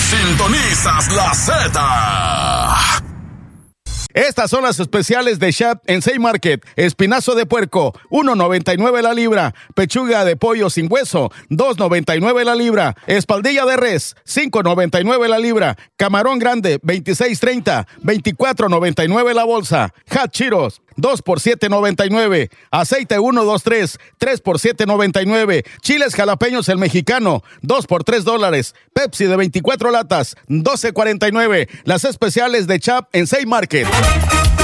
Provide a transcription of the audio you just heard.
Sintonizas la Z. Estas son las especiales de Chap en Save Market. Espinazo de puerco, $1.99 la libra. Pechuga de pollo sin hueso, $2.99 la libra. Espaldilla de res, $5.99 la libra. Camarón grande, $26.30, $24.99 la bolsa. Hot Cheetos, 2 por $7.99. Aceite 123, 3 por $7.99. Chiles jalapeños el mexicano, 2 por $3. Pepsi de 24 latas, $12.49. Las especiales de Chap en Save Market.